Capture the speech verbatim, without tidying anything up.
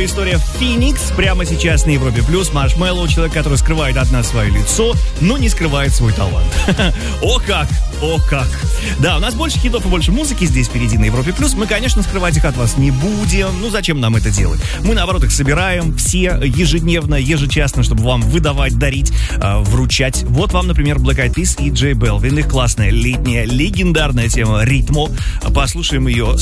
история Phoenix прямо сейчас на Европе Плюс. Маршмеллоу, человек, который скрывает от нас свое лицо, но не скрывает свой талант. О как! О как! Да, у нас больше хитов и больше музыки здесь впереди на Европе Плюс. Мы, конечно, скрывать их от вас не будем. Ну, зачем нам это делать? Мы, наоборот, их собираем все ежедневно, ежечасно, чтобы вам выдавать, дарить, э, вручать. Вот вам, например, Black Eyed Peas и Джей Белвин. Их классная летняя легендарная тема «Ритмо». Послушаем ее